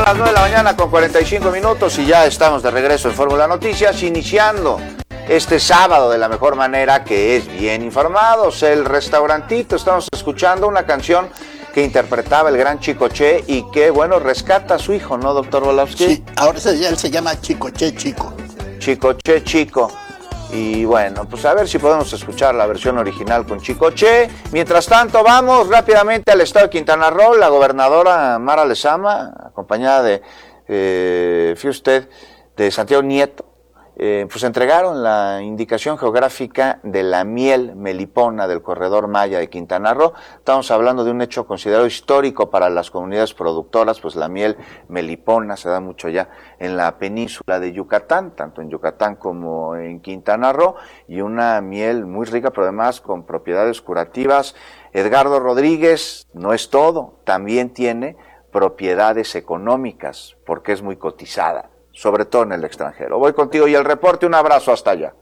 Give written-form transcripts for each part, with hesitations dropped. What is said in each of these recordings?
las 9 de la mañana con 45 minutos y ya estamos de regreso en Fórmula Noticias, iniciando este sábado de la mejor manera, que es bien informados. El Restaurantito, estamos escuchando una canción que interpretaba el gran Chicoche y que, bueno, rescata a su hijo, ¿no, doctor Volowski? Sí, ahora él se llama Chicoche Chico. Chicoche Chico. Y bueno, pues a ver si podemos escuchar la versión original con Chicoche. Mientras tanto, vamos rápidamente al estado de Quintana Roo. La gobernadora Mara Lezama, acompañada de, fíjese usted, de Santiago Nieto, pues entregaron la indicación geográfica de la miel melipona del corredor Maya de Quintana Roo. Estamos hablando de un hecho considerado histórico para las comunidades productoras, pues la miel melipona se da mucho ya en la península de Yucatán, tanto en Yucatán como en Quintana Roo, y una miel muy rica, pero además con propiedades curativas. Edgardo Rodríguez no es todo, también tiene propiedades económicas, porque es muy cotizada, sobre todo en el extranjero. Voy contigo y el reporte, un abrazo hasta allá.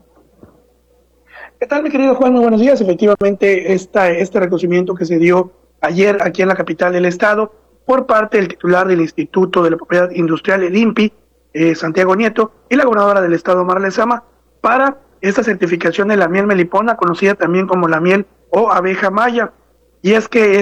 ¿Qué tal, mi querido Juan? Muy buenos días. Efectivamente, este reconocimiento que se dio ayer aquí en la capital del estado por parte del titular del Instituto de la Propiedad Industrial, el INPI, Santiago Nieto, y la gobernadora del estado, Mara Lezama, para esta certificación de la miel melipona, conocida también como la miel o abeja maya. Y es que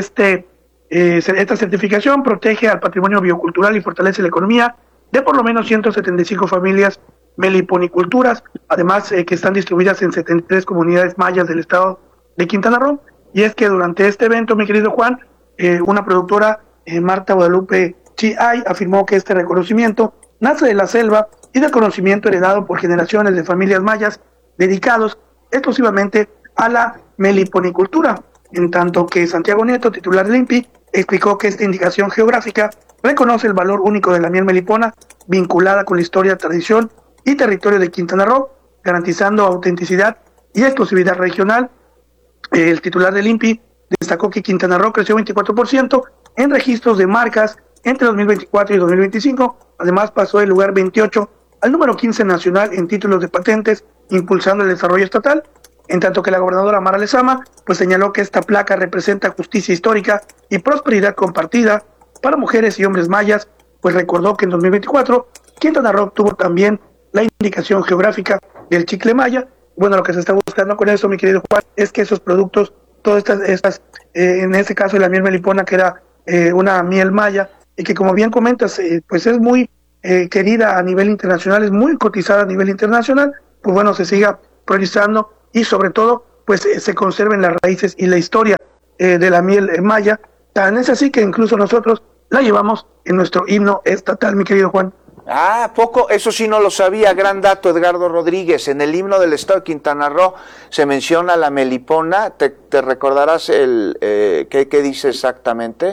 esta certificación protege al patrimonio biocultural y fortalece la economía de por lo menos 175 familias meliponiculturas, además que están distribuidas en 73 comunidades mayas del estado de Quintana Roo. Y es que durante este evento, mi querido Juan, una productora, Marta Guadalupe Chiay, afirmó que este reconocimiento nace de la selva y del conocimiento heredado por generaciones de familias mayas dedicados exclusivamente a la meliponicultura, en tanto que Santiago Nieto, titular del INPI, explicó que esta indicación geográfica reconoce el valor único de la miel melipona vinculada con la historia, tradición y territorio de Quintana Roo, garantizando autenticidad y exclusividad regional. El titular del INPI destacó que Quintana Roo creció 24% en registros de marcas entre 2024 y 2025. Además, pasó del lugar 28 al número 15 nacional en títulos de patentes, impulsando el desarrollo estatal. En tanto que la gobernadora Mara Lezama pues señaló que esta placa representa justicia histórica y prosperidad compartida para mujeres y hombres mayas, pues recordó que en 2024 Quintana Roo tuvo también la indicación geográfica del chicle maya. Bueno, lo que se está buscando con eso, mi querido Juan, es que esos productos, todas estas en este caso la miel melipona, que era una miel maya, y que como bien comentas, pues es muy querida a nivel internacional, es muy cotizada a nivel internacional, pues bueno, se siga priorizando y sobre todo pues se conserven las raíces y la historia de la miel maya. Tan es así que incluso nosotros la llevamos en nuestro himno estatal, mi querido Juan. Ah, poco, eso sí no lo sabía, gran dato, Edgardo Rodríguez. En el himno del estado de Quintana Roo se menciona la melipona. ¿Te recordarás qué dice exactamente?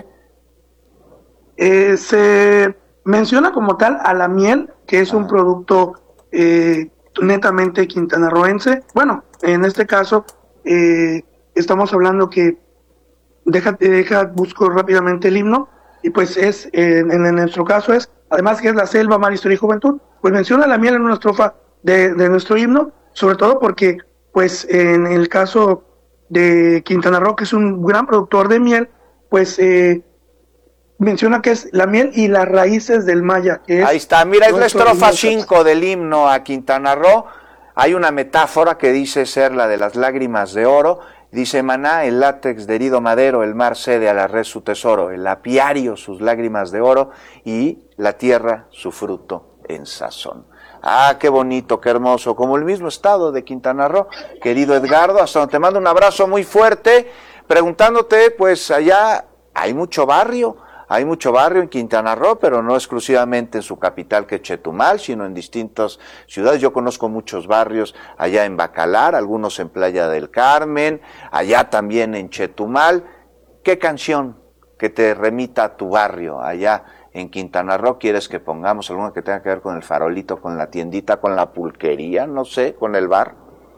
Se menciona como tal a la miel, que es un producto netamente quintanarroense. Bueno, en este caso estamos hablando que busco rápidamente el himno, y pues es, en nuestro caso es, además que es la selva, mar, historia y juventud, pues menciona la miel en una estrofa de nuestro himno, sobre todo porque pues en el caso de Quintana Roo, que es un gran productor de miel, pues menciona que es la miel y las raíces del maya. Que es, ahí está, mira, es la estrofa 5 del himno a Quintana Roo. Hay una metáfora que dice ser la de las lágrimas de oro. Dice: maná, el látex de herido madero, el mar cede a la red su tesoro, el apiario sus lágrimas de oro y la tierra su fruto en sazón. Ah, qué bonito, qué hermoso, como el mismo estado de Quintana Roo, querido Edgardo, hasta donde te mando un abrazo muy fuerte, preguntándote, pues allá hay mucho barrio en Quintana Roo, pero no exclusivamente en su capital, que es Chetumal, sino en distintas ciudades. Yo conozco muchos barrios allá en Bacalar, algunos en Playa del Carmen, allá también en Chetumal. ¿Qué canción que te remita a tu barrio allá en Quintana Roo quieres que pongamos? ¿Alguna que tenga que ver con el farolito, con la tiendita, con la pulquería, no sé, con el bar?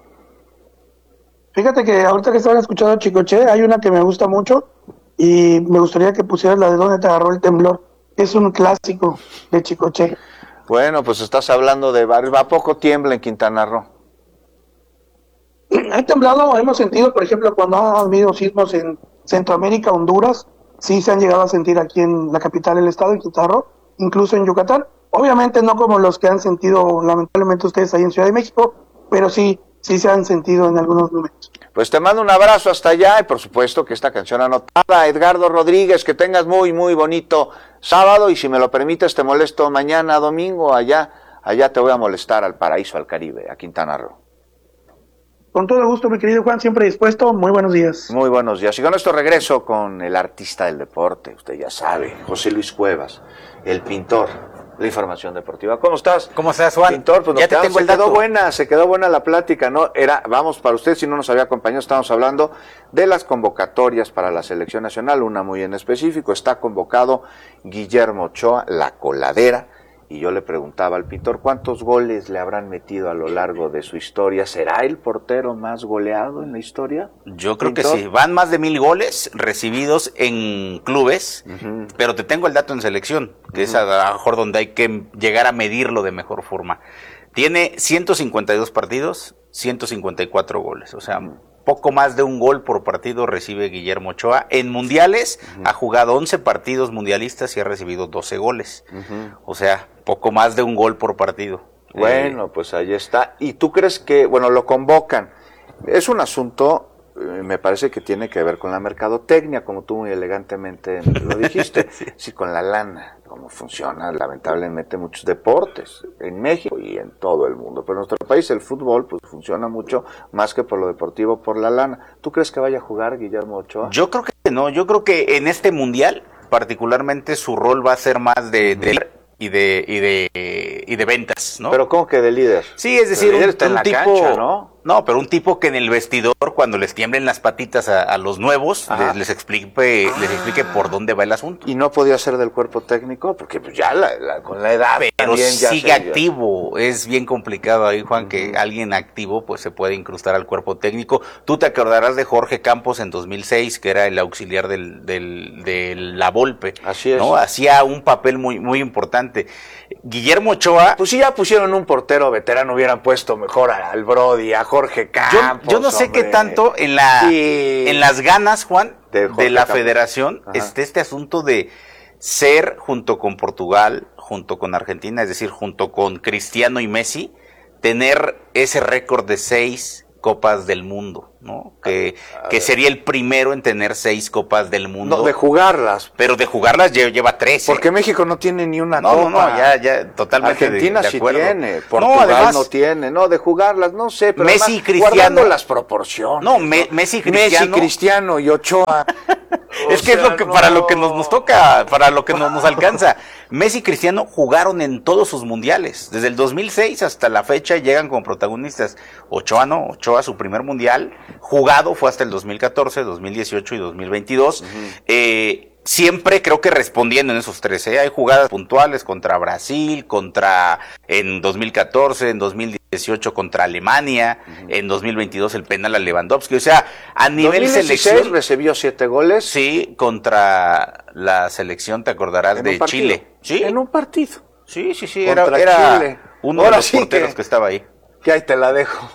Fíjate que ahorita que estaban escuchando Chicoche, hay una que me gusta mucho, y me gustaría que pusieras la de ¿Dónde te agarró el temblor? Es un clásico de Chicoche. Bueno, pues estás hablando de barrios. ¿A poco tiembla en Quintana Roo? Ha temblado, hemos sentido, por ejemplo, cuando ha habido sismos en Centroamérica, Honduras, sí se han llegado a sentir aquí en la capital del estado, en Quintana Roo, incluso en Yucatán. Obviamente no como los que han sentido lamentablemente ustedes ahí en Ciudad de México, pero sí se han sentido en algunos momentos. Pues te mando un abrazo hasta allá y por supuesto que esta canción anotada. Edgardo Rodríguez, que tengas muy bonito sábado y si me lo permites te molesto mañana domingo allá te voy a molestar al paraíso, al Caribe, a Quintana Roo. Con todo gusto, mi querido Juan, siempre dispuesto. Muy buenos días. Muy buenos días. Y con esto regreso con el artista del deporte, usted ya sabe, José Luis Cuevas, el pintor, la información deportiva. ¿Cómo estás? ¿Cómo estás, Juan? Pintor, pues ya te tengo el dato. Se quedó buena la plática, ¿no? Vamos, para usted, si no nos había acompañado, estamos hablando de las convocatorias para la selección nacional, una muy en específico. Está convocado Guillermo Ochoa, la coladera. Y yo le preguntaba al pintor, ¿cuántos goles le habrán metido a lo largo de su historia? ¿Será el portero más goleado en la historia? Yo creo que sí. Van más de 1,000 goles recibidos en clubes, pero te tengo el dato en selección, que es a lo mejor donde hay que llegar a medirlo de mejor forma. Tiene 152 partidos, 154 goles, o sea, poco más de un gol por partido recibe Guillermo Ochoa. En mundiales ha jugado 11 partidos mundialistas y ha recibido 12 goles. O sea, poco más de un gol por partido. Bueno, pues ahí está. ¿Y tú crees que, lo convocan? Es un asunto, me parece que tiene que ver con la mercadotecnia, como tú muy elegantemente lo dijiste. Sí, con la lana, cómo funciona lamentablemente muchos deportes en México y en todo el mundo. Pero en nuestro país el fútbol pues funciona mucho más que por lo deportivo, por la lana. ¿Tú crees que vaya a jugar Guillermo Ochoa? Yo creo que no. Yo creo que en este mundial, particularmente, su rol va a ser más de y de ventas, ¿no? Pero ¿cómo que de líder? Sí, es decir, un tipo, cancha, ¿no? No, pero un tipo que en el vestidor, cuando les tiemblen las patitas a los nuevos, les explique por dónde va el asunto. ¿Y no podía ser del cuerpo técnico? Porque pues ya con la edad pero también ya sigue activo. Es bien complicado ahí, Juan, que alguien activo pues se puede incrustar al cuerpo técnico. Tú te acordarás de Jorge Campos en 2006, que era el auxiliar de la Volpe. Así es. ¿No? Hacía un papel muy importante. Guillermo Ochoa... Pues si ya pusieron un portero veterano, hubieran puesto mejor al Brody, a Jorge Campos. Yo no sé hombre. qué tanto en las ganas, Juan, de la federación, este asunto de ser, junto con Portugal, junto con Argentina, es decir, junto con Cristiano y Messi, tener ese récord de 6 Copas del Mundo, ¿no? Que sería el primero en tener 6 Copas del Mundo. No, de jugarlas. Pero de jugarlas lleva 13. Porque México no tiene ni una copa. No, ya, totalmente Argentina de sí acuerdo. tiene, Portugal además, no tiene, de jugarlas, no sé, pero Messi y Cristiano, guardando las proporciones. No, Messi y Cristiano y Ochoa. Es que es lo que para lo que nos toca, para lo que nos alcanza. Messi y Cristiano jugaron en todos sus mundiales, desde el 2006 hasta la fecha llegan como protagonistas. Ochoa no, Ochoa su primer mundial jugado fue hasta el 2014, 2018 y 2022. Siempre creo que respondiendo en esos 13. Hay jugadas puntuales contra Brasil, en 2014, en 2018 contra Alemania, en 2022 el penal a Lewandowski. O sea, a nivel 2016 selección recibió 7 goles. Sí, contra la selección, te acordarás, de Chile. Sí. En un partido. Sí. Contra Era Chile. uno de los porteros que estaba ahí. Que ahí te la dejo.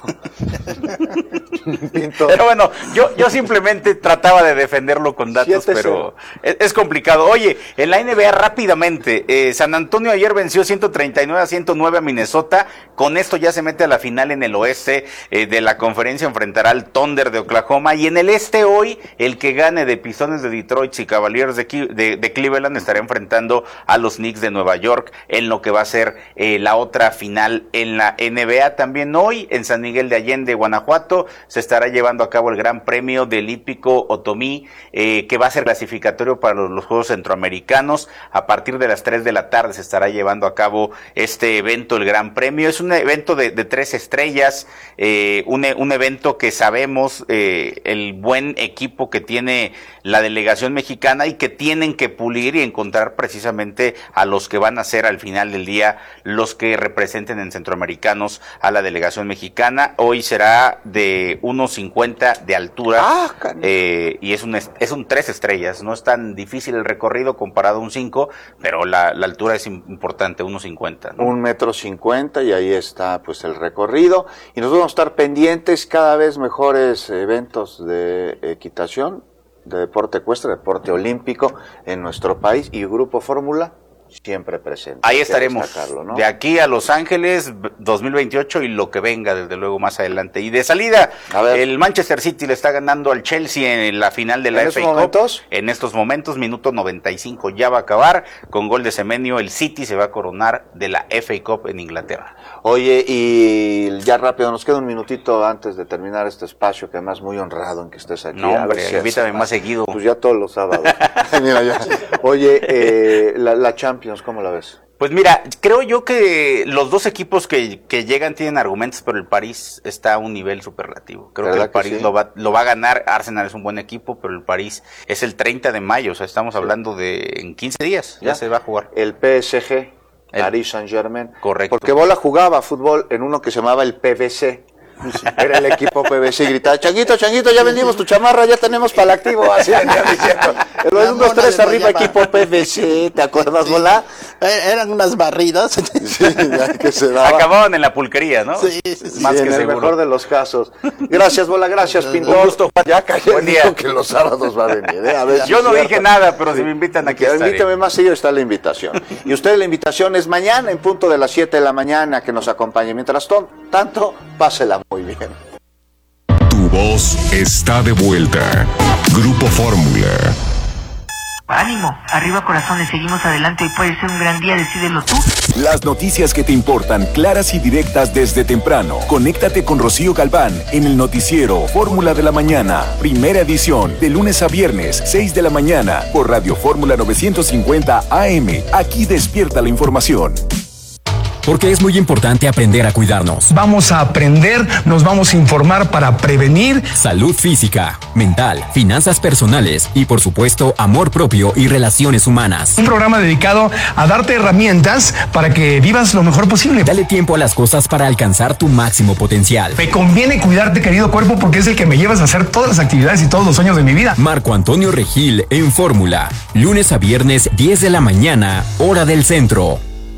Pero bueno, yo simplemente trataba de defenderlo con datos, pero es complicado. Oye, en la NBA rápidamente, San Antonio ayer venció 139-109 a Minnesota. Con esto ya se mete a la final en el oeste de la conferencia, enfrentará al Thunder de Oklahoma. Y en el este hoy, el que gane de Pistones de Detroit y Cavaliers de Cleveland estará enfrentando a los Knicks de Nueva York en lo que va a ser la otra final en la NBA. También hoy en San Miguel de Allende, Guanajuato, se estará llevando a cabo el Gran Premio del Hípico Otomí, que va a ser clasificatorio para los Juegos Centroamericanos. A partir de las 3 de la tarde se estará llevando a cabo este evento, el Gran Premio. Es un evento de 3 estrellas, un evento que sabemos el buen equipo que tiene la delegación mexicana y que tienen que pulir y encontrar precisamente a los que van a ser al final del día los que representen en Centroamericanos a la delegación mexicana. Hoy será de 1.50 de altura, y es un 3 estrellas. No es tan difícil el recorrido comparado a un 5, pero la altura es importante, 1.50, ¿no? 1.50 m y ahí está pues el recorrido. Y nosotros vamos a estar pendientes, cada vez mejores eventos de equitación, de deporte ecuestre, deporte olímpico en nuestro país. Y Grupo Fórmula siempre presente. Ahí estaremos, ¿no? De aquí a Los Ángeles 2028 y lo que venga desde luego más adelante. Y de salida, el Manchester City le está ganando al Chelsea en la final de la FA Cup. En estos momentos, minuto 95 ya va a acabar, con gol de Semenyo el City se va a coronar de la FA Cup en Inglaterra. Oye, y ya rápido, nos queda un minutito antes de terminar este espacio, que además muy honrado en que estés aquí. No, hombre, invítame más seguido. Pues ya todos los sábados. Mira, ya. Oye, la Champions, ¿cómo la ves? Pues mira, creo yo que los dos equipos que llegan tienen argumentos, pero el París está a un nivel superlativo. Creo que el París lo va a ganar. Arsenal es un buen equipo, pero el París es el 30 de mayo, o sea, estamos hablando de en 15 días, ya se va a jugar. El PSG, Paris Saint-Germain. Correcto. Porque Bola jugaba fútbol en uno que se llamaba el PVC. Era el equipo PVC y gritaba, Changuito, ya vendimos tu chamarra, ya tenemos para el activo, así venía diciendo. El 1, 2, 3 arriba, equipo PVC, ¿te acuerdas, Bola? Eran unas barridas. Sí, que se daba. Acababan en la pulquería, ¿no? Sí. Más que en seguro. El mejor de los casos. Gracias, Bola, gracias, Pintor. Un gusto, Juan. Ya callé, buen día. que los sábados va a venir. A ver, yo no dije nada, pero si me invitan aquí estaré. Invítame más seguido, está la invitación. Y usted, la invitación es mañana en punto de las 7 de la mañana, que nos acompañe. Mientras tanto, pásela muy bien. Tu voz está de vuelta. Grupo Fórmula. Ánimo, arriba corazones, seguimos adelante, hoy puede ser un gran día, decídelo tú. Las noticias que te importan, claras y directas desde temprano. Conéctate con Rocío Galván en el noticiero Fórmula de la Mañana, primera edición, de lunes a viernes, 6 de la mañana, por Radio Fórmula 950 AM. Aquí despierta la información. Porque es muy importante aprender a cuidarnos. Vamos a aprender, nos vamos a informar para prevenir. Salud física, mental, finanzas personales y, por supuesto, amor propio y relaciones humanas. Un programa dedicado a darte herramientas para que vivas lo mejor posible. Dale tiempo a las cosas para alcanzar tu máximo potencial. Me conviene cuidarte, querido cuerpo, porque es el que me llevas a hacer todas las actividades y todos los sueños de mi vida. Marco Antonio Regil en Fórmula. Lunes a viernes, 10 de la mañana, hora del centro.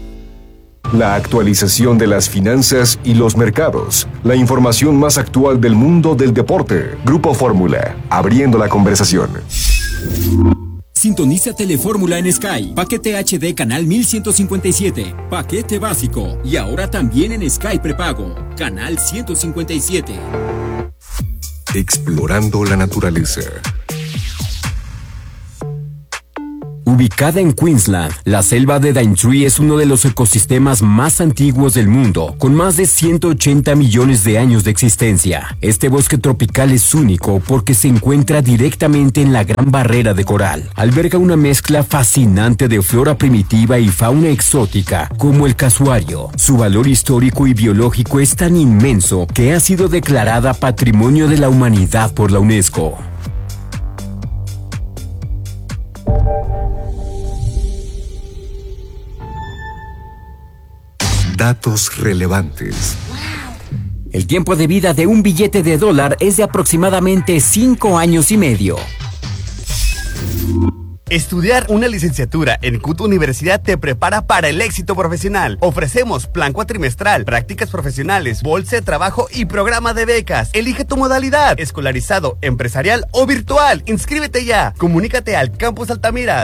La actualización de las finanzas y los mercados. La información más actual del mundo del deporte. Grupo Fórmula, abriendo la conversación. Sintoniza Telefórmula en Sky. Paquete HD canal 1157. Paquete básico. Y ahora también en Sky prepago. Canal 157. Explorando la naturaleza. Ubicada en Queensland, la selva de Daintree es uno de los ecosistemas más antiguos del mundo, con más de 180 millones de años de existencia. Este bosque tropical es único porque se encuentra directamente en la Gran Barrera de Coral. Alberga una mezcla fascinante de flora primitiva y fauna exótica, como el casuario. Su valor histórico y biológico es tan inmenso que ha sido declarada Patrimonio de la Humanidad por la UNESCO. Datos relevantes. El tiempo de vida de un billete de $1 es de aproximadamente 5 años y medio. Estudiar una licenciatura en CUT Universidad te prepara para el éxito profesional. Ofrecemos plan cuatrimestral, prácticas profesionales, bolsa de trabajo y programa de becas. Elige tu modalidad, escolarizado, empresarial o virtual. Inscríbete ya. Comunícate al Campus Altamira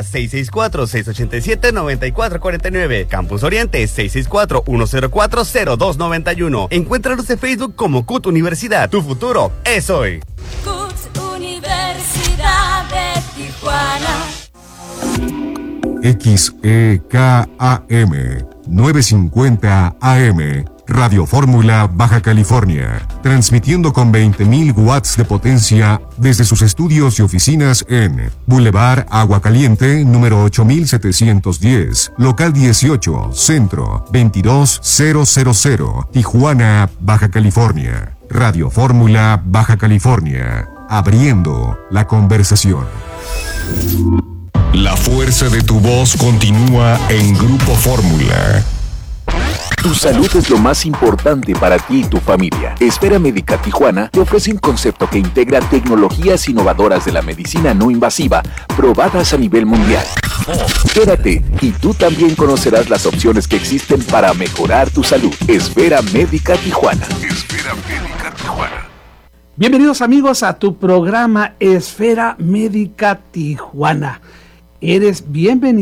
664-687-9449. Campus Oriente 664-104-0291. Encuéntranos en Facebook como CUT Universidad. Tu futuro es hoy. CUT Universidad de Tijuana. XEKAM 950 AM, Radio Fórmula, Baja California, transmitiendo con 20.000 watts de potencia desde sus estudios y oficinas en Boulevard Agua Caliente, número 8710, local 18, centro 22000, Tijuana, Baja California. Radio Fórmula, Baja California, abriendo la conversación. La fuerza de tu voz continúa en Grupo Fórmula. Tu salud es lo más importante para ti y tu familia. Esfera Médica Tijuana te ofrece un concepto que integra tecnologías innovadoras de la medicina no invasiva, probadas a nivel mundial. Quédate y tú también conocerás las opciones que existen para mejorar tu salud. Esfera Médica Tijuana. Esfera Médica Tijuana. Bienvenidos amigos a tu programa Esfera Médica Tijuana. Eres bienvenido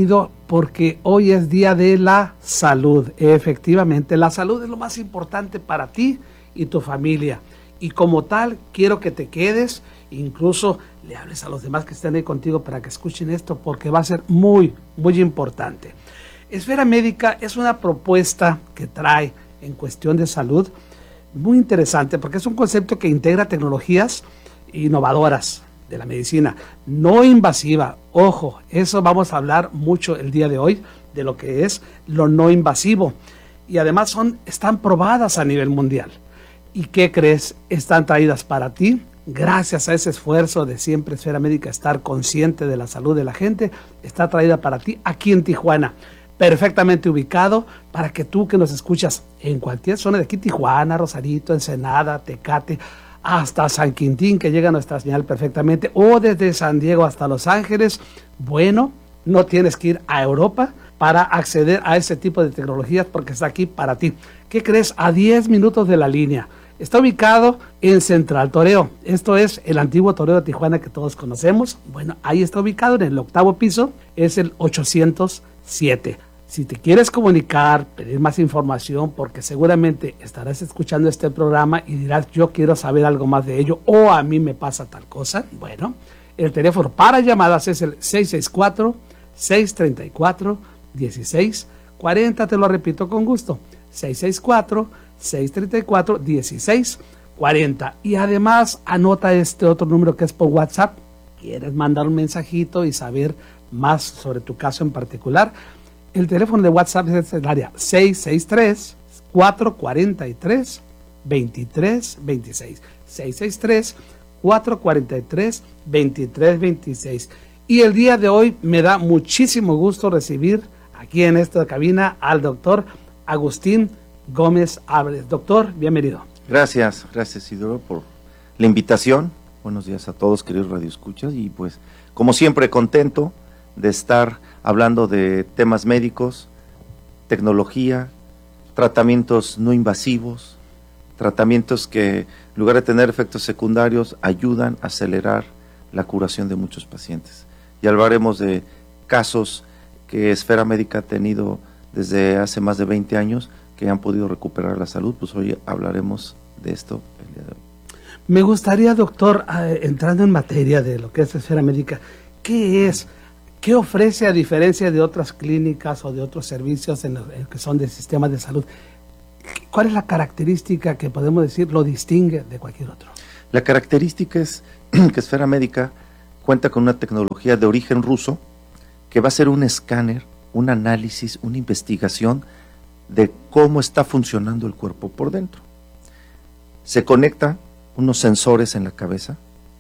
porque hoy es día de la salud. Efectivamente, la salud es lo más importante para ti y tu familia. Y como tal, quiero que te quedes, incluso le hables a los demás que estén ahí contigo para que escuchen esto, porque va a ser muy, muy importante. Esfera Médica es una propuesta que trae en cuestión de salud muy interesante, porque es un concepto que integra tecnologías innovadoras de la medicina, no invasiva. Ojo, eso vamos a hablar mucho el día de hoy, de lo que es lo no invasivo. Y además están probadas a nivel mundial. ¿Y qué crees? Están traídas para ti. Gracias a ese esfuerzo de siempre Esfera Médica estar consciente de la salud de la gente, está traída para ti aquí en Tijuana, perfectamente ubicado para que tú que nos escuchas en cualquier zona de aquí, Tijuana, Rosarito, Ensenada, Tecate, hasta San Quintín, que llega nuestra señal perfectamente, o desde San Diego hasta Los Ángeles, bueno, no tienes que ir a Europa para acceder a ese tipo de tecnologías porque está aquí para ti. ¿Qué crees? A 10 minutos de la línea. Está ubicado en Central Toreo. Esto es el antiguo Toreo de Tijuana que todos conocemos. Bueno, ahí está ubicado en el 8º piso, es el 807. Si te quieres comunicar, pedir más información, porque seguramente estarás escuchando este programa y dirás, yo quiero saber algo más de ello, o a mí me pasa tal cosa. Bueno, el teléfono para llamadas es el 664-634-1640, te lo repito con gusto, 664-634-1640. Y además anota este otro número que es por WhatsApp. ¿Quieres mandar un mensajito y saber más sobre tu caso en particular? El teléfono de WhatsApp es el área 663-443-2326. 663-443-2326. Y el día de hoy me da muchísimo gusto recibir aquí en esta cabina al doctor Agustín Gómez Álvarez. Doctor, bienvenido. Gracias Isidoro por la invitación. Buenos días a todos, queridos radioescuchas, y pues como siempre contento de estar hablando de temas médicos, tecnología, tratamientos no invasivos, tratamientos que en lugar de tener efectos secundarios ayudan a acelerar la curación de muchos pacientes. Y hablaremos de casos que Esfera Médica ha tenido desde hace más de 20 años que han podido recuperar la salud. Pues hoy hablaremos de esto el día de hoy. Me gustaría, doctor, entrando en materia de lo que es Esfera Médica, ¿qué ofrece a diferencia de otras clínicas o de otros servicios que son de sistemas de salud? ¿Cuál es la característica que podemos decir lo distingue de cualquier otro? La característica es que Esfera Médica cuenta con una tecnología de origen ruso que va a ser un escáner, un análisis, una investigación de cómo está funcionando el cuerpo por dentro. Se conecta unos sensores en la cabeza,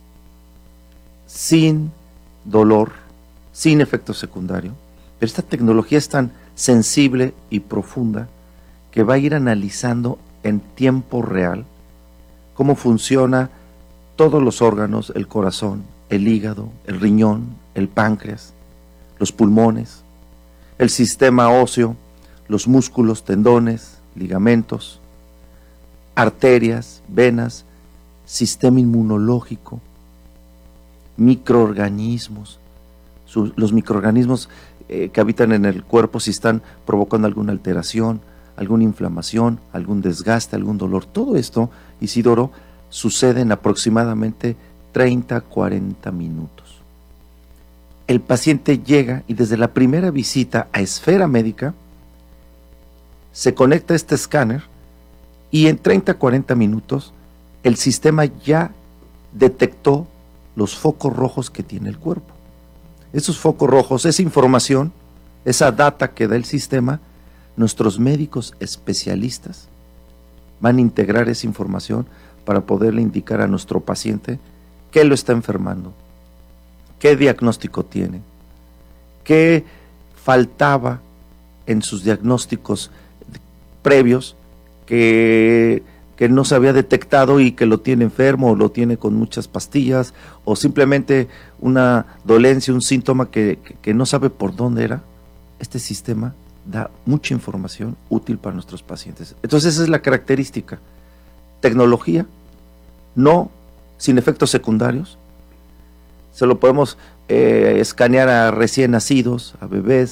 sin dolor, sin efecto secundario, pero esta tecnología es tan sensible y profunda que va a ir analizando en tiempo real cómo funciona todos los órganos, el corazón, el hígado, el riñón, el páncreas, los pulmones, el sistema óseo, los músculos, tendones, ligamentos, arterias, venas, sistema inmunológico, microorganismos, los microorganismos que habitan en el cuerpo, si están provocando alguna alteración, alguna inflamación, algún desgaste, algún dolor. Todo esto, Isidoro, sucede en aproximadamente 30-40 minutos. El paciente llega y desde la primera visita a Esfera Médica se conecta a este escáner y en 30-40 minutos el sistema ya detectó los focos rojos que tiene el cuerpo. Esos focos rojos, esa información, esa data que da el sistema, nuestros médicos especialistas van a integrar esa información para poderle indicar a nuestro paciente qué lo está enfermando, qué diagnóstico tiene, qué faltaba en sus diagnósticos previos que no se había detectado y que lo tiene enfermo o lo tiene con muchas pastillas o simplemente una dolencia, un síntoma que no sabe por dónde era. Este sistema da mucha información útil para nuestros pacientes. Entonces esa es la característica. Tecnología, no sin efectos secundarios. Se lo podemos escanear a recién nacidos, a bebés,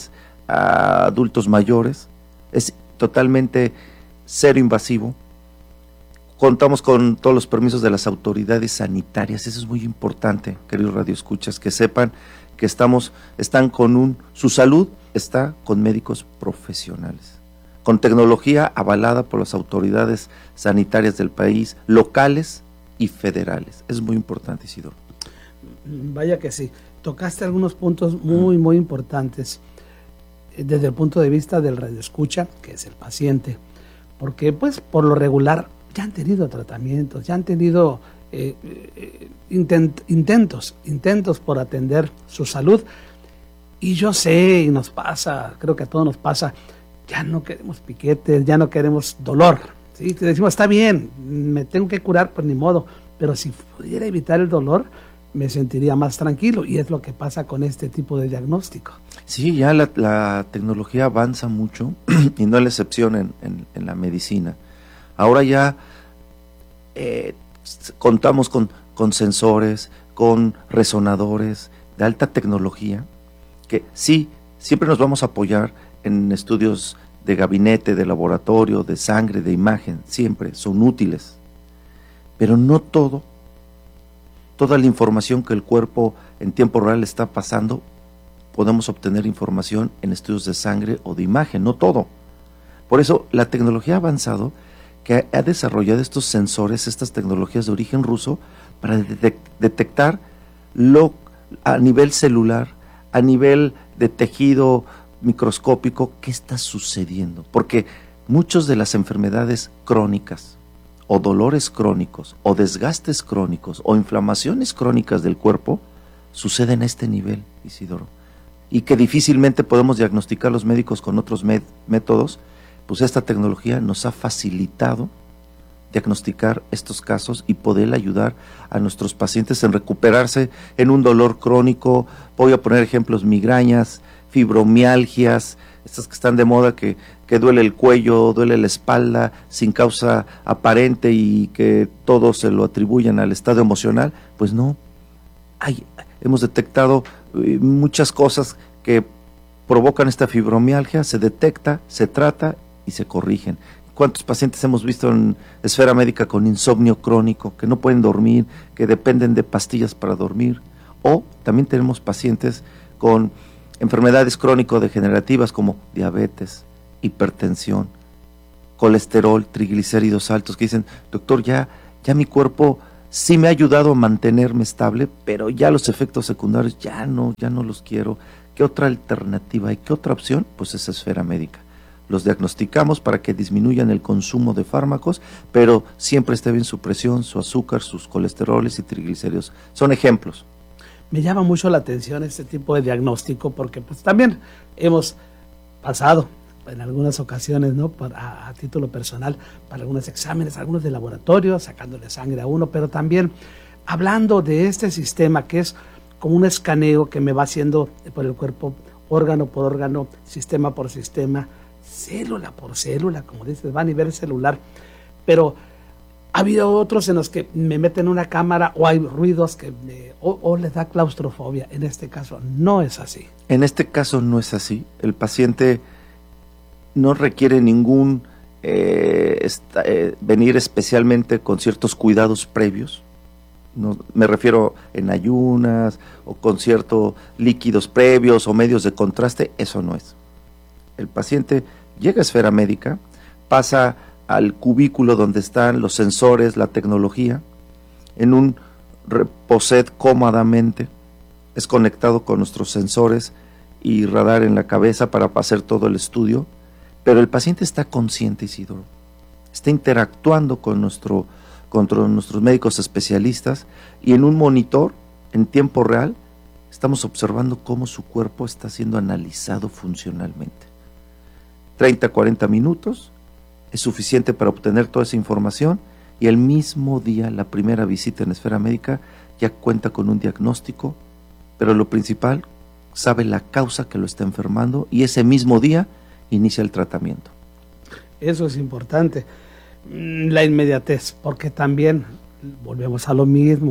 a adultos mayores, es totalmente cero invasivo. Contamos con todos los permisos de las autoridades sanitarias, eso es muy importante, queridos radioescuchas, que sepan que están con su salud está con médicos profesionales, con tecnología avalada por las autoridades sanitarias del país, locales y federales. Es muy importante, Isidoro. Vaya que sí, tocaste algunos puntos muy, muy importantes desde el punto de vista del radioescucha, que es el paciente, porque pues por lo regular ya han tenido tratamientos, ya han tenido intentos por atender su salud, y yo sé, y nos pasa, creo que a todos nos pasa, ya no queremos piquetes, ya no queremos dolor, ¿sí? Te decimos, está bien, me tengo que curar, pues ni modo, pero si pudiera evitar el dolor, me sentiría más tranquilo, y es lo que pasa con este tipo de diagnóstico. Sí, ya la tecnología avanza mucho, y no es la excepción en la medicina. Ahora ya contamos con sensores, con resonadores de alta tecnología, que sí, siempre nos vamos a apoyar en estudios de gabinete, de laboratorio, de sangre, de imagen, siempre son útiles, pero no toda la información que el cuerpo en tiempo real está pasando, podemos obtener información en estudios de sangre o de imagen, no todo. Por eso la tecnología ha avanzado, que ha desarrollado estos sensores, estas tecnologías de origen ruso, para detectar a nivel celular, a nivel de tejido microscópico, qué está sucediendo. Porque muchas de las enfermedades crónicas, o dolores crónicos, o desgastes crónicos, o inflamaciones crónicas del cuerpo, suceden a este nivel, Isidoro. Y que difícilmente podemos diagnosticar los médicos con otros métodos, pues esta tecnología nos ha facilitado diagnosticar estos casos y poder ayudar a nuestros pacientes en recuperarse en un dolor crónico. Voy a poner ejemplos: migrañas, fibromialgias, estas que están de moda, que duele el cuello, duele la espalda sin causa aparente y que todos se lo atribuyen al estado emocional. Pues no, hemos detectado muchas cosas que provocan esta fibromialgia, se detecta, se trata y se corrigen. ¿Cuántos pacientes hemos visto en esfera médica con insomnio crónico, que no pueden dormir, que dependen de pastillas para dormir? O también tenemos pacientes con enfermedades crónico-degenerativas como diabetes, hipertensión, colesterol, triglicéridos altos, que dicen, doctor, ya mi cuerpo sí me ha ayudado a mantenerme estable, pero ya los efectos secundarios ya no los quiero. ¿Qué otra alternativa hay? ¿Qué otra opción? Pues es esfera médica. Los diagnosticamos para que disminuyan el consumo de fármacos, pero siempre esté bien su presión, su azúcar, sus colesteroles y triglicéridos. Son ejemplos. Me llama mucho la atención este tipo de diagnóstico, porque pues también hemos pasado en algunas ocasiones, ¿no?, a título personal, para algunos exámenes, algunos de laboratorio, sacándole sangre a uno, pero también hablando de este sistema que es como un escaneo que me va haciendo por el cuerpo, órgano por órgano, sistema por sistema, célula por célula, como dices, va a nivel celular. Pero ha habido otros en los que me meten una cámara o hay ruidos que o les da claustrofobia. En este caso no es así. En este caso no es así. El paciente no requiere ningún venir especialmente con ciertos cuidados previos. No, me refiero en ayunas o con ciertos líquidos previos o medios de contraste. Eso no es. El paciente llega a esfera médica, pasa al cubículo donde están los sensores, la tecnología, en un reposet cómodamente, es conectado con nuestros sensores y radar en la cabeza para hacer todo el estudio, pero el paciente está consciente, Isidoro, está interactuando con nuestros médicos especialistas, y en un monitor en tiempo real estamos observando cómo su cuerpo está siendo analizado funcionalmente. 30, 40 minutos es suficiente para obtener toda esa información, y el mismo día, la primera visita en esfera médica, ya cuenta con un diagnóstico, pero lo principal, sabe la causa que lo está enfermando, y ese mismo día inicia el tratamiento. Eso es importante, la inmediatez, porque también volvemos a lo mismo.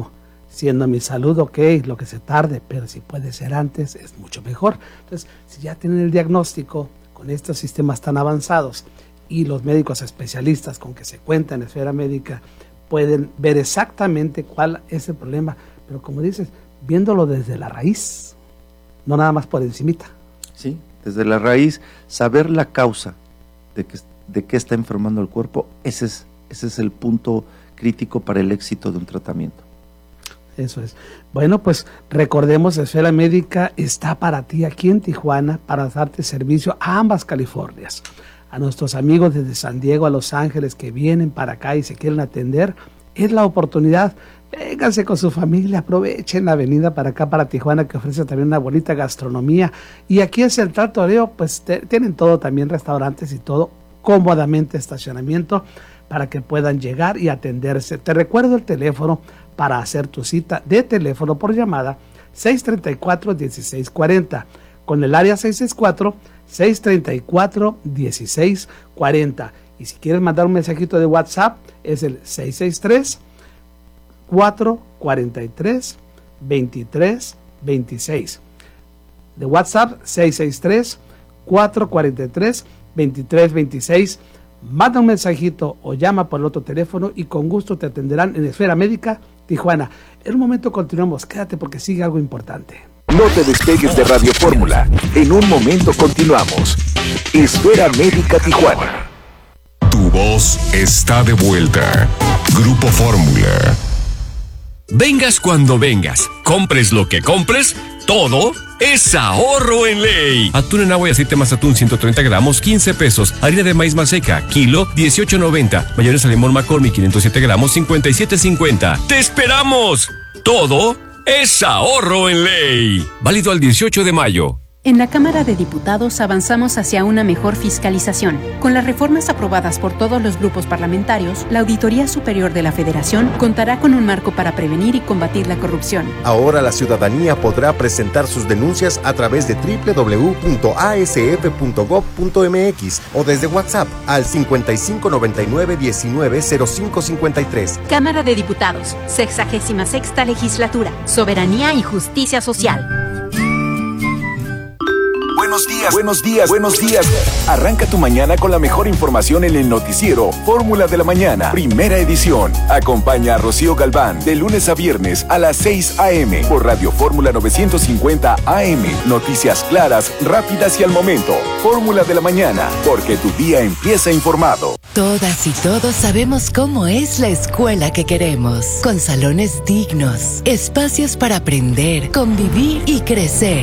siendo mi salud ok, lo que se tarde, pero si puede ser antes es mucho mejor. Entonces, si ya tienen el diagnóstico con estos sistemas tan avanzados y los médicos especialistas con que se cuenta en la esfera médica pueden ver exactamente cuál es el problema, pero como dices, viéndolo desde la raíz, no nada más por encimita. Sí, desde la raíz, saber la causa de qué está enfermando el cuerpo, ese es el punto crítico para el éxito de un tratamiento. Eso es. Bueno, pues recordemos, Esfera Médica está para ti aquí en Tijuana para darte servicio a ambas Californias. A nuestros amigos desde San Diego a Los Ángeles que vienen para acá y se quieren atender, es la oportunidad. Vénganse con su familia, aprovechen la avenida para acá, para Tijuana, que ofrece también una bonita gastronomía. Y aquí en Central Toreo, pues tienen todo, también restaurantes y todo, cómodamente estacionamiento para que puedan llegar y atenderse. Te recuerdo el teléfono para hacer tu cita de teléfono por llamada 634-1640 con el área 664-634-1640. Y si quieres mandar un mensajito de WhatsApp, es el 663-443-2326. De WhatsApp, 663-443-2326. Manda un mensajito o llama por el otro teléfono y con gusto te atenderán en Esfera Médica Tijuana. En un momento continuamos, quédate porque sigue algo importante. No te despegues de Radio Fórmula. En un momento continuamos. Esfera Médica Tijuana. Tu voz está de vuelta. Grupo Fórmula. Vengas cuando vengas, compres lo que compres, todo es ahorro en ley. Atún en agua y aceite Mazatún 130 gramos, 15 pesos. Harina de maíz maseca, kilo, 18.90. Mayonesa limón McCormick 507 gramos, 57.50. ¡Te esperamos! Todo es ahorro en ley. Válido al 18 de mayo. En la Cámara de Diputados avanzamos hacia una mejor fiscalización. Con las reformas aprobadas por todos los grupos parlamentarios, la Auditoría Superior de la Federación contará con un marco para prevenir y combatir la corrupción. Ahora la ciudadanía podrá presentar sus denuncias a través de www.asf.gov.mx o desde WhatsApp al 5599-190553. Cámara de Diputados, 66ª Legislatura, Soberanía y Justicia Social. Buenos días. Arranca tu mañana con la mejor información en el noticiero Fórmula de la Mañana, primera edición. Acompaña a Rocío Galván de lunes a viernes a las 6 a.m. por Radio Fórmula 950 AM. Noticias claras, rápidas y al momento. Fórmula de la Mañana, porque tu día empieza informado. Todas y todos sabemos cómo es la escuela que queremos, con salones dignos, espacios para aprender, convivir y crecer.